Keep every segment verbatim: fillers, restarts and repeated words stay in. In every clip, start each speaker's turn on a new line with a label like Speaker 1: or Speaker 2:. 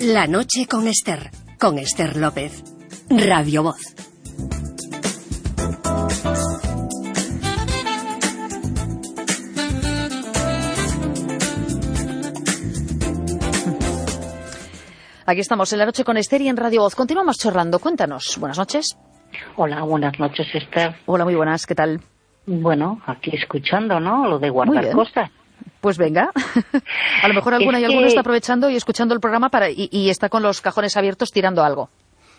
Speaker 1: La noche con Esther, con Esther López. Radio Voz.
Speaker 2: Aquí estamos en La noche con Esther y en Radio Voz. Continuamos charlando. Cuéntanos. Buenas noches.
Speaker 3: Hola, buenas noches, Esther.
Speaker 2: Hola, muy buenas. ¿Qué tal?
Speaker 3: Bueno, aquí escuchando, ¿no? Lo de guardar cosas.
Speaker 2: Pues venga. A lo mejor alguna
Speaker 3: es
Speaker 2: y
Speaker 3: que...
Speaker 2: alguno está aprovechando y escuchando el programa para y, y está con los cajones abiertos tirando algo.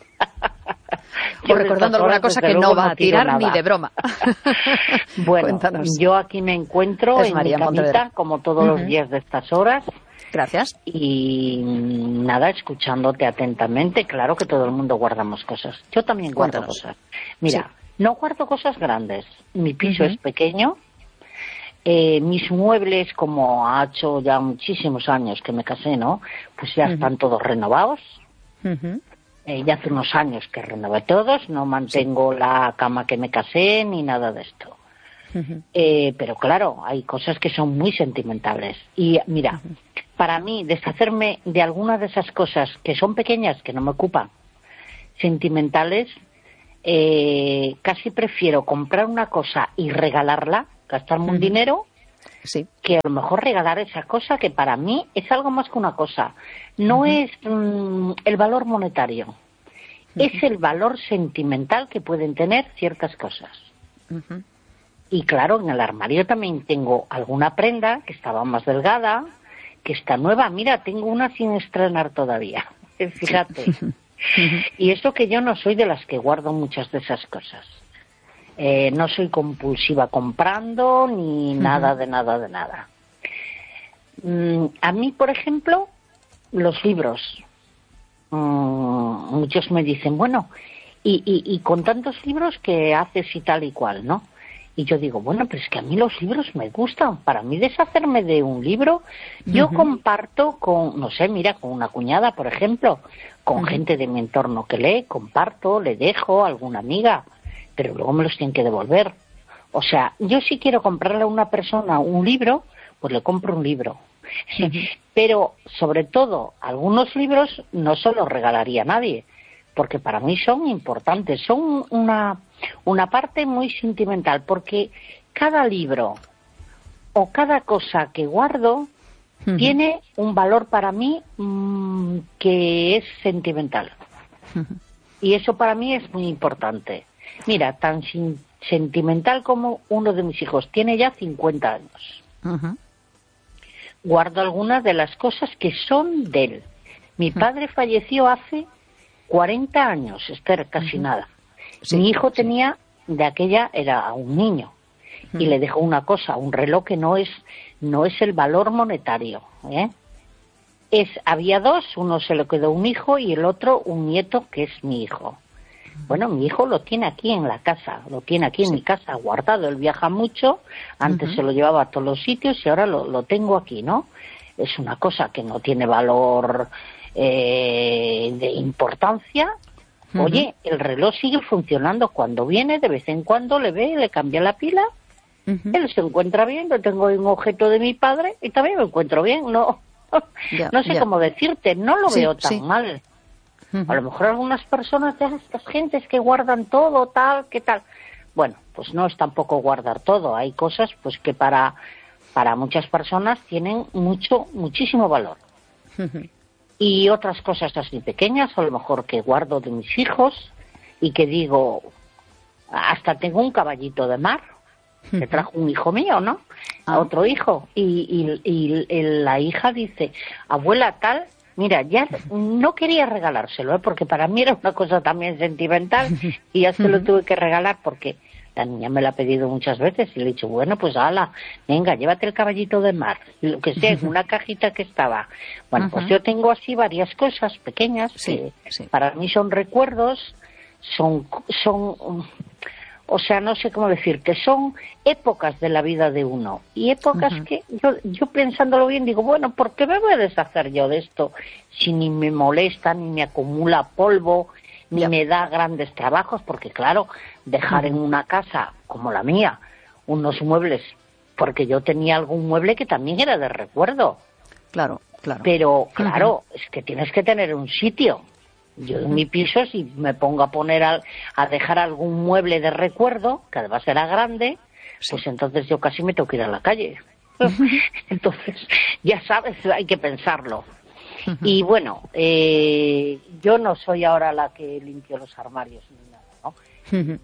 Speaker 2: O recordando alguna cosa que no va a tirar nada. Ni de broma.
Speaker 3: Bueno,
Speaker 2: Cuéntanos.
Speaker 3: Yo aquí me encuentro
Speaker 2: es
Speaker 3: en
Speaker 2: María
Speaker 3: mi camita,
Speaker 2: Pontevedra.
Speaker 3: como todos uh-huh. los días de estas horas.
Speaker 2: Gracias.
Speaker 3: Y nada, escuchándote atentamente. Claro que todo el mundo guardamos cosas. Yo también guardo
Speaker 2: Cuéntanos.
Speaker 3: cosas. Mira, sí. no guardo cosas grandes. Mi piso uh-huh. es pequeño. Eh, mis muebles, como ha hecho ya muchísimos años que me casé, ¿no? Pues ya uh-huh. están todos renovados. Uh-huh. Eh, ya hace unos años que renové todos. No mantengo sí. la cama que me casé ni nada de esto. Uh-huh. Eh, pero claro, hay cosas que son muy sentimentales. Y mira, uh-huh. para mí deshacerme de algunas de esas cosas que son pequeñas, que no me ocupan, sentimentales, eh, casi prefiero comprar una cosa y regalarla, gastarme uh-huh. un dinero,
Speaker 2: sí.
Speaker 3: que a lo mejor regalar esa cosa que para mí es algo más que una cosa. No uh-huh. es mm, el valor monetario, uh-huh. es el valor sentimental que pueden tener ciertas cosas. Uh-huh. Y claro, en el armario también tengo alguna prenda que estaba más delgada, que está nueva. Mira, tengo una sin estrenar todavía. Fíjate. Y eso que yo no soy de las que guardo muchas de esas cosas. Eh, no soy compulsiva comprando, ni uh-huh. nada de nada de nada. Mm, a mí, por ejemplo, los libros. Mm, muchos me dicen, bueno, y, y, y con tantos libros que haces y tal y cual, ¿no? Y yo digo, bueno, pero es que a mí los libros me gustan. Para mí deshacerme de un libro, yo uh-huh. comparto con, no sé, mira, con una cuñada, por ejemplo, con uh-huh. gente de mi entorno que lee, comparto, le dejo a alguna amiga, pero luego me los tienen que devolver. O sea, yo si quiero comprarle a una persona un libro, pues le compro un libro. Uh-huh. Pero, sobre todo, algunos libros no se los regalaría a nadie, porque para mí son importantes, son una... una parte muy sentimental, porque cada libro o cada cosa que guardo uh-huh. tiene un valor para mí mmm, que es sentimental. Uh-huh. Y eso para mí es muy importante. Mira, tan sin- sentimental como uno de mis hijos, tiene ya cincuenta años. Uh-huh. Guardo algunas de las cosas que son de él. Mi uh-huh. padre falleció hace cuarenta años, Esther, casi uh-huh. nada. Sí, mi hijo sí. tenía, de aquella, era un niño, uh-huh. y le dejó una cosa, un reloj que no es no es el valor monetario, ¿eh? Es, había dos, uno se lo quedó un hijo y el otro un nieto que es mi hijo. Uh-huh. Bueno, mi hijo lo tiene aquí en la casa, lo tiene aquí sí. en mi casa guardado, él viaja mucho, antes uh-huh. se lo llevaba a todos los sitios y ahora lo, lo tengo aquí, ¿no? Es una cosa que no tiene valor eh, de importancia. Oye, uh-huh. el reloj sigue funcionando. Cuando viene, de vez en cuando le ve, le cambia la pila, uh-huh. él se encuentra bien. Yo tengo un objeto de mi padre y también me encuentro bien. No, yeah, no sé yeah. cómo decirte, no lo sí, veo tan sí. mal. Uh-huh. A lo mejor algunas personas de estas gentes que guardan todo, tal, qué tal. Bueno, pues no es tampoco guardar todo. Hay cosas pues que para, para muchas personas tienen mucho, muchísimo valor. Uh-huh. Y otras cosas así pequeñas, a lo mejor que guardo de mis hijos y que digo, hasta tengo un caballito de mar, que trajo un hijo mío, ¿no? A ah. otro hijo. Y, y, y, y la hija dice, abuela tal, mira, ya no quería regalárselo, ¿eh? Porque para mí era una cosa también sentimental y ya se lo tuve que regalar porque la niña me la ha pedido muchas veces y le he dicho, bueno, pues ala, venga, llévate el caballito de mar, lo que sea, en una cajita que estaba. Bueno, uh-huh. pues yo tengo así varias cosas pequeñas
Speaker 2: sí,
Speaker 3: que
Speaker 2: sí.
Speaker 3: para mí son recuerdos, son, son, o sea, no sé cómo decir, que son épocas de la vida de uno. Y épocas uh-huh. que yo, yo pensándolo bien digo, bueno, ¿por qué me voy a deshacer yo de esto si ni me molesta, ni me acumula polvo, ni yeah. me da grandes trabajos? Porque claro, dejar uh-huh. en una casa como la mía unos muebles, porque yo tenía algún mueble que también era de recuerdo.
Speaker 2: Claro. Claro.
Speaker 3: Pero, claro, uh-huh. es que tienes que tener un sitio. Yo en mi piso, si me pongo a poner a, a dejar algún mueble de recuerdo, que además era grande, sí. pues entonces yo casi me tengo que ir a la calle. Entonces, ya sabes, hay que pensarlo. Uh-huh. Y bueno, eh, yo no soy ahora la que limpio los armarios ni nada, ¿no?
Speaker 2: Uh-huh.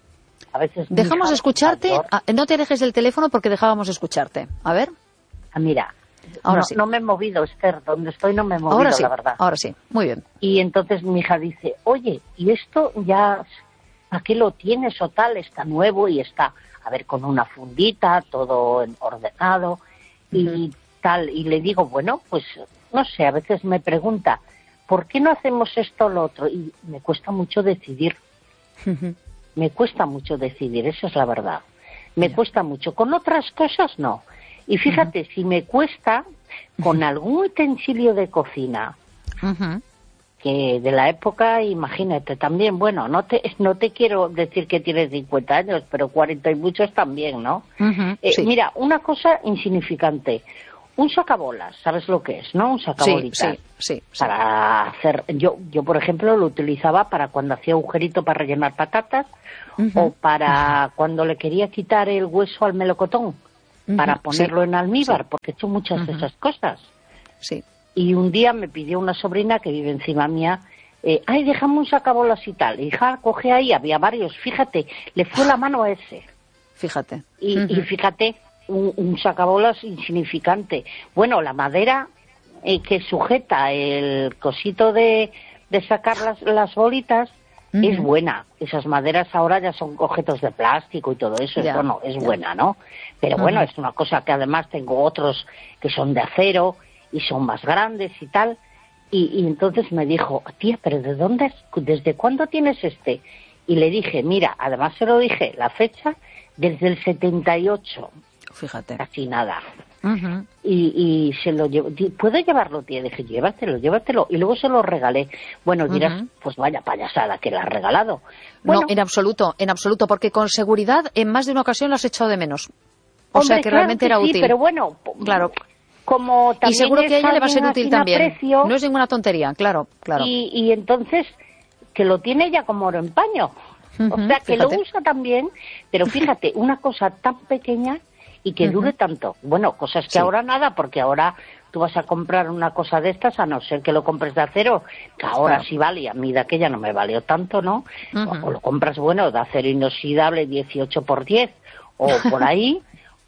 Speaker 3: A veces
Speaker 2: dejamos escucharte, ah, no te dejes el teléfono porque dejábamos escucharte. A ver.
Speaker 3: Ah, mira.
Speaker 2: Ahora
Speaker 3: no,
Speaker 2: sí.
Speaker 3: no me he movido, Esther, donde estoy no me he movido,
Speaker 2: ahora sí,
Speaker 3: la verdad.
Speaker 2: Ahora sí, muy bien.
Speaker 3: Y entonces mi hija dice, oye, ¿y esto ya, a qué lo tienes o tal? Está nuevo y está, a ver, con una fundita, todo ordenado y uh-huh. tal. Y le digo, bueno, pues, no sé, a veces me pregunta, ¿por qué no hacemos esto o lo otro? Y me cuesta mucho decidir. Uh-huh. Me cuesta mucho decidir, esa es la verdad. Me yeah. cuesta mucho. Con otras cosas, no. Y fíjate, uh-huh. si me cuesta con algún utensilio de cocina, uh-huh. que de la época, imagínate, también, bueno, no te no te quiero decir que tienes cincuenta años, pero cuarenta y muchos también, ¿no?
Speaker 2: Uh-huh.
Speaker 3: Eh,
Speaker 2: sí.
Speaker 3: Mira, una cosa insignificante, un sacabolas, ¿sabes lo que es, no? Un sacabolitas.
Speaker 2: Sí, sí, sí.
Speaker 3: Para hacer, yo, yo por ejemplo lo utilizaba para cuando hacía agujerito para rellenar patatas, uh-huh. o para cuando le quería quitar el hueso al melocotón. Para ponerlo sí, en almíbar, sí. porque he hecho muchas uh-huh. de esas cosas.
Speaker 2: Sí.
Speaker 3: Y un día me pidió una sobrina que vive encima mía, eh, ay, déjame un sacabolas y tal. Hija, coge ahí, había varios, fíjate, le fue la mano a ese.
Speaker 2: Fíjate.
Speaker 3: Y,
Speaker 2: uh-huh.
Speaker 3: y fíjate, un, un sacabolas insignificante. Bueno, la madera eh, que sujeta el cosito de, de sacar las, las bolitas, uh-huh. es buena. Esas maderas ahora ya son objetos de plástico y todo eso,
Speaker 2: ya,
Speaker 3: es, bueno, es
Speaker 2: ya.
Speaker 3: buena, ¿no? Pero uh-huh. bueno, es una cosa que además tengo otros que son de acero y son más grandes y tal. Y, y entonces me dijo, tía, ¿pero de dónde, desde cuándo tienes este? Y le dije, mira, además se lo dije, la fecha, desde el setenta y ocho.
Speaker 2: Fíjate.
Speaker 3: Casi nada.
Speaker 2: Uh-huh.
Speaker 3: Y, y se lo llevo, ¿puedo llevarlo, tía? Dije, llévatelo, llévatelo. Y luego se lo regalé. Bueno, dirás, uh-huh. pues vaya payasada que la has regalado. Bueno,
Speaker 2: no, en absoluto, en absoluto, porque con seguridad en más de una ocasión lo has echado de menos. O
Speaker 3: hombre,
Speaker 2: sea que
Speaker 3: claro
Speaker 2: realmente
Speaker 3: que
Speaker 2: era
Speaker 3: sí,
Speaker 2: útil.
Speaker 3: Pero bueno,
Speaker 2: claro.
Speaker 3: Como también
Speaker 2: y seguro que a ella le va a ser útil también.
Speaker 3: Precio,
Speaker 2: no es ninguna tontería, claro, claro.
Speaker 3: Y, y entonces, que lo tiene ella como oro en paño. Uh-huh, o sea, que fíjate. Lo usa también, pero fíjate, una cosa tan pequeña y que uh-huh. dure tanto. Bueno, cosas que sí. ahora nada, porque ahora tú vas a comprar una cosa de estas, a no ser que lo compres de acero, que ahora claro. sí vale, y a mí de aquella no me valió tanto, ¿no? Uh-huh. O lo compras, bueno, de acero inoxidable dieciocho por diez, o por ahí,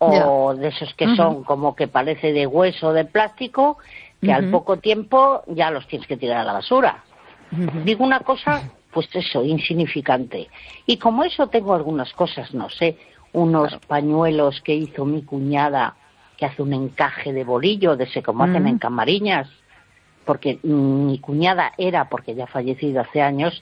Speaker 3: o yeah. de esos que uh-huh. son como que parece de hueso, de plástico, que uh-huh. al poco tiempo ya los tienes que tirar a la basura. Uh-huh. Digo una cosa, pues eso, insignificante. Y como eso tengo algunas cosas, no sé, unos claro. pañuelos que hizo mi cuñada, que hace un encaje de bolillo, de ese como uh-huh. hacen en Camariñas, porque mm, mi cuñada era, porque ya ha fallecido hace años,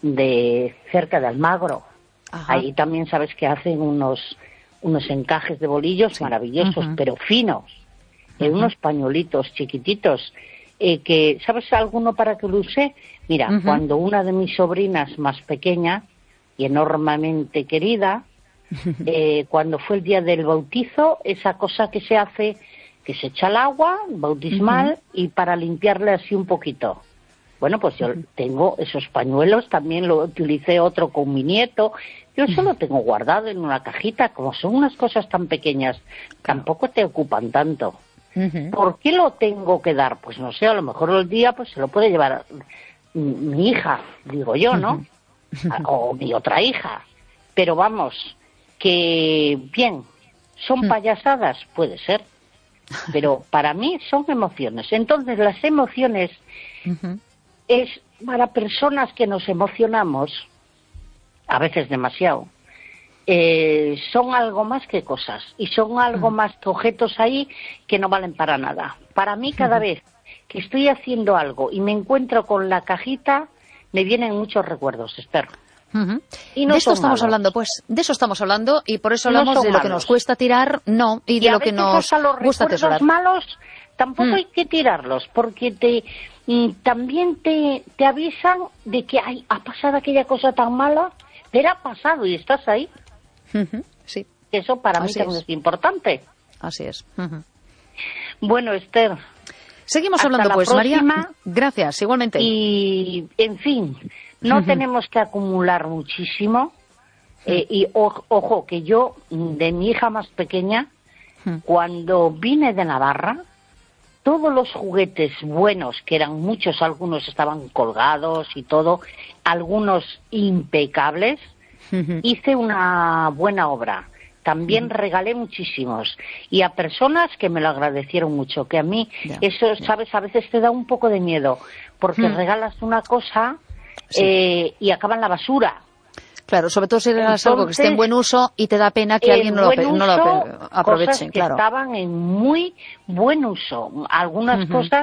Speaker 3: de cerca de Almagro. Ajá. Ahí también sabes que hacen unos unos encajes de bolillos sí. maravillosos, uh-huh. pero finos, uh-huh. eh, unos pañuelitos chiquititos, eh, que, ¿sabes alguno para que lo use? Mira, uh-huh. cuando una de mis sobrinas más pequeña y enormemente querida, eh, cuando fue el día del bautizo, esa cosa que se hace, que se echa el agua bautismal uh-huh. y para limpiarle así un poquito. Bueno, pues yo uh-huh. tengo esos pañuelos, también lo utilicé otro con mi nieto. Yo eso lo tengo guardado en una cajita, como son unas cosas tan pequeñas, tampoco te ocupan tanto. Uh-huh. ¿Por qué lo tengo que dar? Pues no sé, a lo mejor el día pues se lo puede llevar mi hija, digo yo, ¿no? Uh-huh. O mi otra hija. Pero vamos, que bien, ¿son payasadas? Puede ser. Pero para mí son emociones. Entonces las emociones uh-huh. es para personas que nos emocionamos, a veces demasiado, eh, son algo más que cosas y son algo uh-huh. más que objetos ahí que no valen para nada. Para mí cada uh-huh. vez que estoy haciendo algo y me encuentro con la cajita, me vienen muchos recuerdos, Esther.
Speaker 2: Uh-huh. Y no de eso estamos malos. hablando, pues de eso estamos hablando y por eso hablamos no de lo malos. que nos cuesta tirar, no, y de y lo que nos gusta atesorar.
Speaker 3: Los malos tampoco mm. hay que tirarlos porque te mm, también te, te avisan de que ay, ha pasado aquella cosa tan mala, pero ha pasado y estás ahí.
Speaker 2: Uh-huh. Sí.
Speaker 3: Eso para
Speaker 2: Así
Speaker 3: mí también
Speaker 2: es.
Speaker 3: es importante.
Speaker 2: Así es. Uh-huh.
Speaker 3: Bueno, Esther.
Speaker 2: Seguimos
Speaker 3: Hasta
Speaker 2: hablando,
Speaker 3: la
Speaker 2: pues,
Speaker 3: próxima.
Speaker 2: María. Gracias, igualmente.
Speaker 3: Y, en fin, no uh-huh. tenemos que acumular muchísimo. Eh, y o, ojo, que yo, de mi hija más pequeña, uh-huh. cuando vine de Navarra, todos los juguetes buenos, que eran muchos, algunos estaban colgados y todo, algunos impecables, uh-huh. hice una buena obra. También uh-huh. regalé muchísimos. Y a personas que me lo agradecieron mucho, que a mí, yeah, eso, yeah. sabes, a veces te da un poco de miedo, porque uh-huh. regalas una cosa sí. eh, y acaba en la basura.
Speaker 2: Claro, sobre todo si regalas algo que esté en buen uso y te da pena que alguien no lo, uso, no lo aproveche.
Speaker 3: Cosas que
Speaker 2: claro.
Speaker 3: estaban en muy buen uso. Algunas uh-huh. cosas,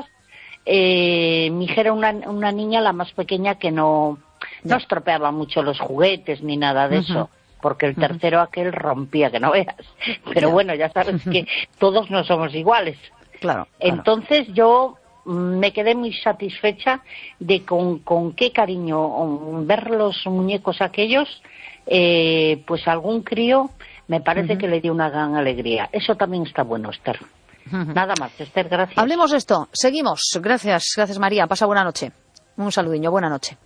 Speaker 3: eh, mi hija era una, una niña, la más pequeña, que no, no yeah. estropeaba mucho los juguetes ni nada de uh-huh. eso. Porque el tercero uh-huh. aquel rompía, que no veas. Pero yeah. bueno, ya sabes que todos no somos iguales.
Speaker 2: Claro.
Speaker 3: Entonces
Speaker 2: claro.
Speaker 3: yo me quedé muy satisfecha de con, con qué cariño ver los muñecos aquellos, eh, pues algún crío me parece uh-huh. que le dio una gran alegría. Eso también está bueno, Esther. Uh-huh. Nada más, Esther, gracias.
Speaker 2: Hablemos de esto, seguimos. Gracias, gracias María. Pasa buena noche. Un saludiño, buena noche.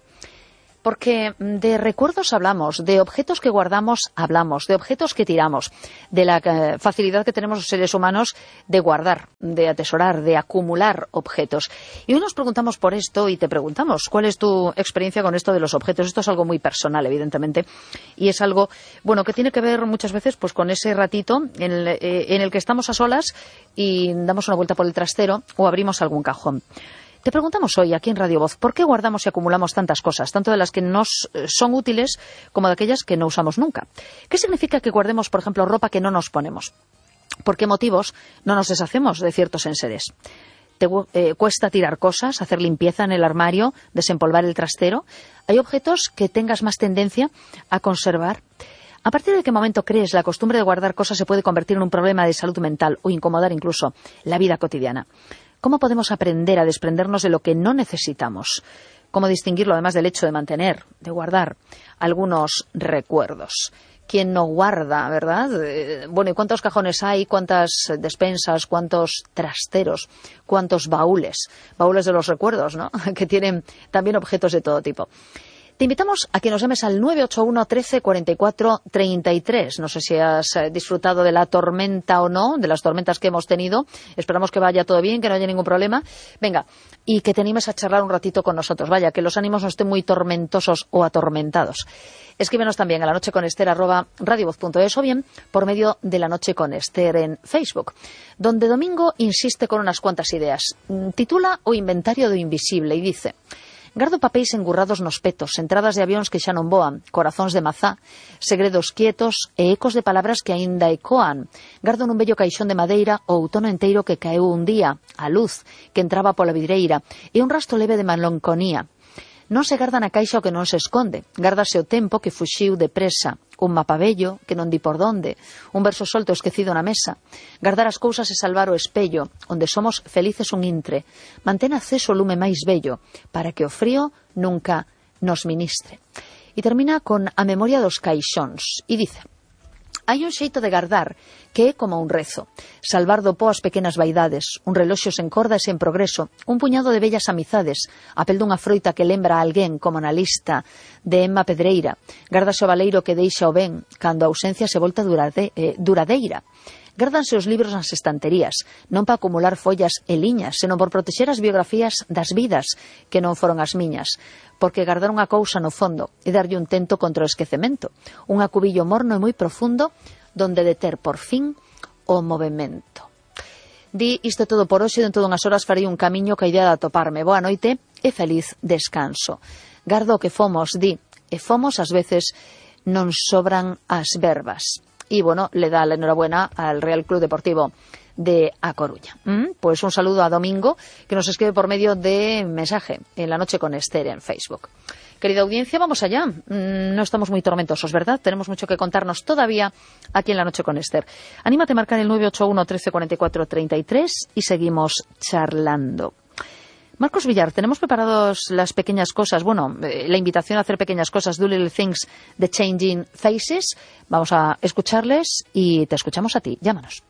Speaker 2: Porque de recuerdos hablamos, de objetos que guardamos hablamos, de objetos que tiramos, de la eh, facilidad que tenemos los seres humanos de guardar, de atesorar, de acumular objetos. Y hoy nos preguntamos por esto y te preguntamos, ¿cuál es tu experiencia con esto de los objetos? Esto es algo muy personal, evidentemente, y es algo, bueno, que tiene que ver muchas veces pues con ese ratito en el, eh, en el que estamos a solas y damos una vuelta por el trastero o abrimos algún cajón. Te preguntamos hoy aquí en Radio Voz, ¿por qué guardamos y acumulamos tantas cosas, tanto de las que nos son útiles como de aquellas que no usamos nunca? ¿Qué significa que guardemos, por ejemplo, ropa que no nos ponemos? ¿Por qué motivos no nos deshacemos de ciertos enseres? ¿Te eh, cuesta tirar cosas, hacer limpieza en el armario, desempolvar el trastero? ¿Hay objetos que tengas más tendencia a conservar? ¿A partir de qué momento crees la costumbre de guardar cosas se puede convertir en un problema de salud mental o incomodar incluso la vida cotidiana? ¿Cómo podemos aprender a desprendernos de lo que no necesitamos? ¿Cómo distinguirlo además del hecho de mantener, de guardar algunos recuerdos? ¿Quién no guarda, verdad? Eh, bueno, ¿y cuántos cajones hay? ¿Cuántas despensas? ¿Cuántos trasteros? ¿Cuántos baúles? Baúles de los recuerdos, ¿no? Que tienen también objetos de todo tipo. Te invitamos a que nos llames al nueve ocho uno, trece, cuarenta y cuatro, treinta y tres. No sé si has disfrutado de la tormenta o no, de las tormentas que hemos tenido. Esperamos que vaya todo bien, que no haya ningún problema. Venga, y que te animes a charlar un ratito con nosotros. Vaya, que los ánimos no estén muy tormentosos o atormentados. Escríbenos también a la noche con Esther arroba radiovoz punto es o bien por medio de La Noche con Esther en Facebook, donde Domingo insiste con unas cuantas ideas. Titula O Inventario do Invisible y dice: Gardo papéis engurrados nos petos, entradas de avións que xa non voan, corazóns de mazá, segredos quietos e ecos de palabras que aínda ecoan. Gardo nun bello caixón de madeira o outono enteiro que caeu un día, a luz que entraba pola vidreira e un rastro leve de melanconía. Non se garda na caixa o que non se esconde, gárdase o tempo que fuxiu depresa, un mapa bello que non di por donde, un verso solto esquecido na mesa. Gardar as cousas e salvar o espello, onde somos felices un intre. Mantén acceso o lume máis bello, para que o frío nunca nos ministre. E termina con a memoria dos caixóns, e dice: hai un xeito de gardar que é como un rezo, salvar do pó as pequenas vaidades, un reloxo sen corda e sen progreso, un puñado de bellas amizades, a pel dunha froita que lembra a alguén como na lista de Emma Pedreira, gardase o valeiro que deixa o ben cando a ausencia se volta durade, eh, duradeira. Gárdanse os libros nas estanterías, non para acumular follas e liñas, senón por protexer as biografías das vidas que non foron as miñas. Porque gardar unha cousa no fondo e darlle un tento contra o esquecemento, un acubillo morno e moi profundo donde deter por fin o movimento. Di isto todo por hoxe, dentro dunhas horas farei un camiño ca idea de atoparme. Boa noite e feliz descanso. Gardo o que fomos, di, e fomos ás veces non sobran as verbas. Y bueno, le da la enhorabuena al Real Club Deportivo de A Coruña. ¿Mm? Pues un saludo a Domingo, que nos escribe por medio de mensaje en La Noche con Esther en Facebook. Querida audiencia, vamos allá. Mm, no estamos muy tormentosos, ¿verdad? Tenemos mucho que contarnos todavía aquí en La Noche con Esther. Anímate a marcar el nueve ocho uno, trece, cuarenta y cuatro, treinta y tres y seguimos charlando. Marcos Villar, tenemos preparados las pequeñas cosas, bueno, eh, la invitación a hacer pequeñas cosas, Do Little Things de Changing Faces. Vamos a escucharles y te escuchamos a ti. Llámanos.